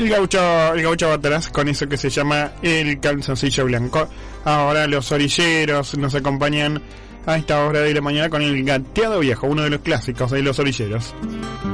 El gaucho va atrás con eso que se llama el calzoncillo blanco. Ahora los orilleros nos acompañan a esta hora de la mañana con el gateado viejo, uno de los clásicos de los orilleros.